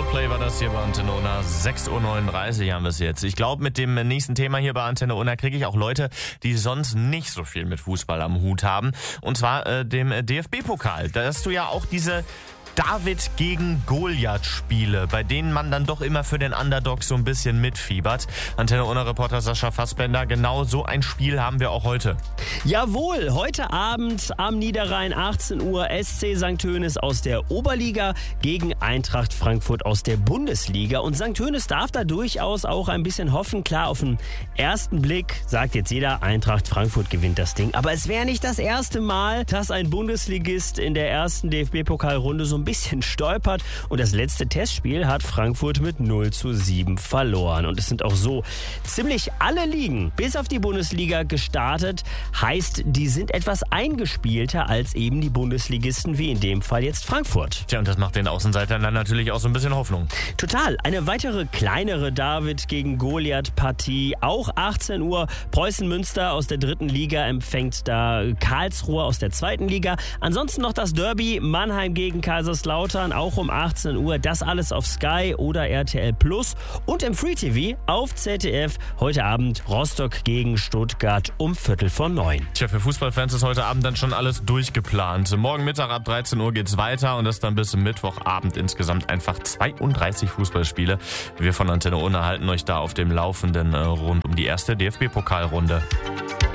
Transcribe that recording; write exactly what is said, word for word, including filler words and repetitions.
Coldplay war das hier bei Antenne Unna. sechs Uhr neununddreißig haben wir es jetzt. Ich glaube, mit dem nächsten Thema hier bei Antenne Unna kriege ich auch Leute, die sonst nicht so viel mit Fußball am Hut haben. Und zwar äh, dem D F B-Pokal. Da hast du ja auch diese David gegen Goliath-Spiele, bei denen man dann doch immer für den Underdog so ein bisschen mitfiebert. Antenne Unna-Reporter Sascha Fassbender, genau so ein Spiel haben wir auch heute. Jawohl, heute Abend am Niederrhein, achtzehn Uhr, S C Sankt Hoeneß aus der Oberliga gegen Eintracht Frankfurt aus der Bundesliga. Und Sankt Hoeneß darf da durchaus auch ein bisschen hoffen. Klar, auf den ersten Blick sagt jetzt jeder, Eintracht Frankfurt gewinnt das Ding. Aber es wäre nicht das erste Mal, dass ein Bundesligist in der ersten D F B-Pokalrunde so ein bisschen stolpert. Und das letzte Testspiel hat Frankfurt mit null zu sieben verloren. Und es sind auch so ziemlich alle Ligen, bis auf die Bundesliga, gestartet. Heißt, die sind etwas eingespielter als eben die Bundesligisten, wie in dem Fall jetzt Frankfurt. Tja, und das macht den Außenseitern dann natürlich auch so ein bisschen Hoffnung. Total. Eine weitere kleinere David gegen Goliath-Partie. Auch achtzehn Uhr. Preußen Münster aus der dritten Liga empfängt da Karlsruhe aus der zweiten Liga. Ansonsten noch das Derby Mannheim gegen Kaiserslautern, auch um achtzehn Uhr. Das alles auf Sky oder R T L Plus. Und im Free T V auf Z D F heute Abend Rostock gegen Stuttgart um Viertel vor neun. Tja, für Fußballfans ist heute Abend dann schon alles durchgeplant. Morgen Mittag ab dreizehn Uhr geht's weiter und das dann bis Mittwochabend insgesamt einfach zweiunddreißig Fußballspiele. Wir von Antenne Unna halten euch da auf dem Laufenden äh, rund um die erste D F B-Pokalrunde.